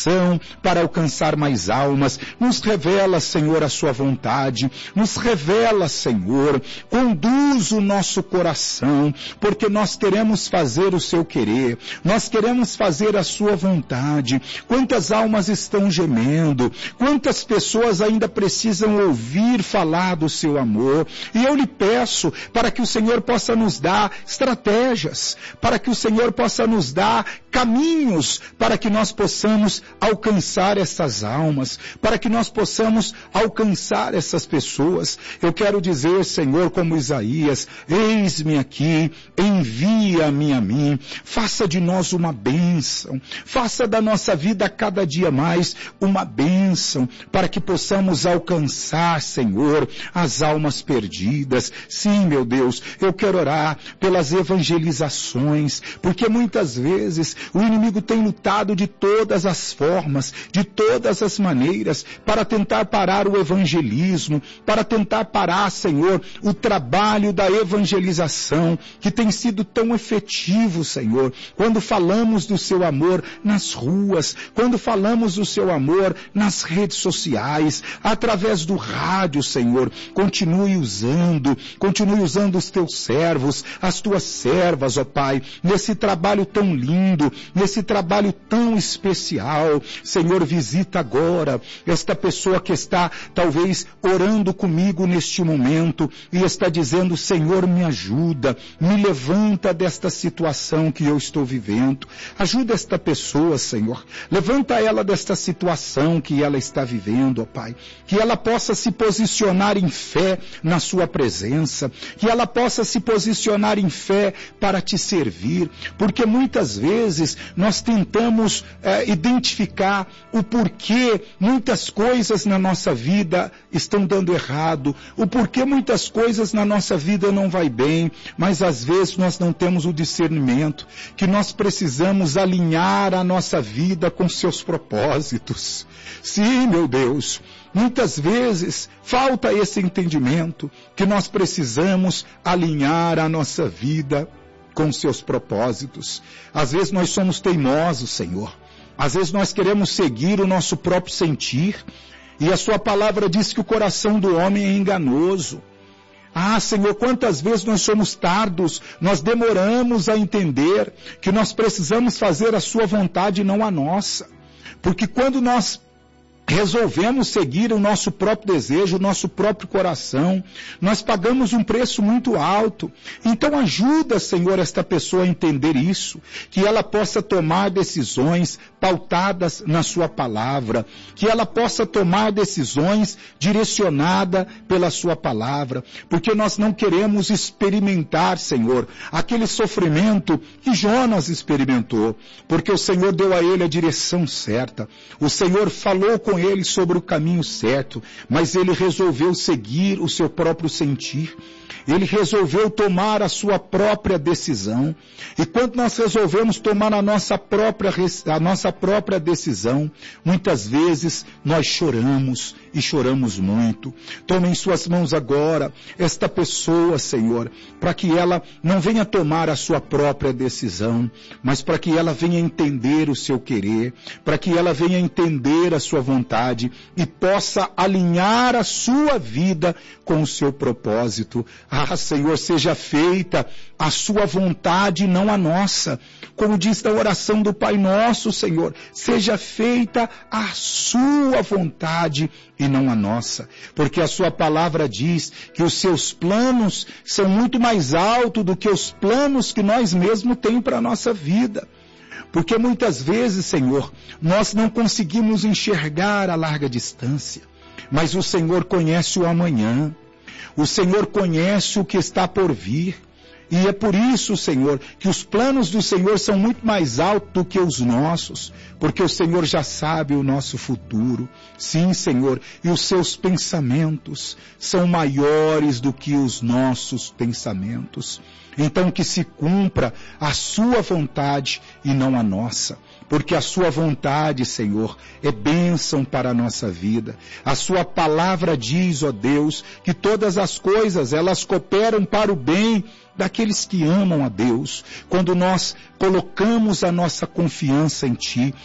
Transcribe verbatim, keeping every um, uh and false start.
coração para alcançar mais almas. Nos revela, Senhor, a sua vontade. Nos revela, Senhor, conduz o nosso coração, porque nós queremos fazer o seu querer. Nós queremos fazer a sua vontade. Quantas almas estão gemendo? Quantas pessoas ainda precisam ouvir falar do seu amor? E eu lhe peço para que o Senhor possa nos dar estratégias, para que o Senhor possa nos dar caminhos para que nós possamos alcançar essas almas, para que nós possamos alcançar essas pessoas. Eu quero dizer, Senhor, como Isaías, eis-me aqui, envia-me a mim, faça de nós uma bênção, faça da nossa vida cada dia mais uma bênção, para que possamos alcançar, Senhor, as almas perdidas. Sim, meu Deus, eu quero orar pelas evangelizações, porque muitas vezes o inimigo tem lutado de todas as formas, de todas as maneiras, para tentar parar o evangelismo, para tentar parar, Senhor, o trabalho da evangelização, que tem sido tão efetivo, Senhor, quando falamos do seu amor nas ruas, quando falamos do seu amor nas redes sociais, através do rádio, Senhor. Continue usando, continue usando os teus servos, as tuas servas, ó Pai, nesse trabalho tão lindo, nesse trabalho tão especial. Senhor, visita agora esta pessoa que está talvez orando comigo neste momento e está dizendo, Senhor, me ajuda, me levanta desta situação que eu estou vivendo. Ajuda esta pessoa, Senhor. Levanta ela desta situação que ela está vivendo, ó Pai. Que ela possa se posicionar em fé na sua presença, que ela possa se posicionar em fé para te servir, porque muitas vezes nós tentamos é, identificar o porquê muitas coisas na nossa vida estão dando errado, o porquê muitas coisas na nossa vida não vai bem, mas às vezes nós não temos o discernimento, que nós precisamos alinhar a nossa vida com seus propósitos. Sim, meu Deus, muitas vezes falta esse entendimento, que nós precisamos alinhar a nossa vida com seus propósitos. Às vezes nós somos teimosos, Senhor. Às vezes nós queremos seguir o nosso próprio sentir, e a sua palavra diz que o coração do homem é enganoso. Ah, Senhor, quantas vezes nós somos tardos, nós demoramos a entender que nós precisamos fazer a sua vontade e não a nossa. Porque quando nós resolvemos seguir o nosso próprio desejo, o nosso próprio coração, nós pagamos um preço muito alto. Então ajuda, Senhor, esta pessoa a entender isso, que ela possa tomar decisões pautadas na sua palavra, que ela possa tomar decisões direcionadas pela sua palavra, porque nós não queremos experimentar, Senhor, aquele sofrimento que Jonas experimentou, porque o Senhor deu a ele a direção certa, o Senhor falou com ele sobre o caminho certo, mas ele resolveu seguir o seu próprio sentir. Ele resolveu tomar a sua própria decisão. E quando nós resolvemos tomar a nossa própria, a nossa própria decisão, muitas vezes nós choramos e choramos muito. Tome em suas mãos agora esta pessoa, Senhor, para que ela não venha tomar a sua própria decisão, mas para que ela venha entender o seu querer, para que ela venha entender a sua vontade e possa alinhar a sua vida com o seu propósito. Ah, Senhor, seja feita a sua vontade e não a nossa. Como diz na oração do Pai Nosso, Senhor, seja feita a sua vontade e não a nossa. Porque a sua palavra diz que os seus planos são muito mais altos do que os planos que nós mesmos temos para a nossa vida. Porque muitas vezes, Senhor, nós não conseguimos enxergar a larga distância, mas o Senhor conhece o amanhã. O Senhor conhece o que está por vir. E é por isso, Senhor, que os planos do Senhor são muito mais altos do que os nossos, porque o Senhor já sabe o nosso futuro. Sim, Senhor, e os seus pensamentos são maiores do que os nossos pensamentos. Então que se cumpra a sua vontade e não a nossa. Porque a sua vontade, Senhor, é bênção para a nossa vida. A sua palavra diz, ó Deus, que todas as coisas, elas cooperam para o bem daqueles que amam a Deus. Quando nós colocamos a nossa confiança em Ti,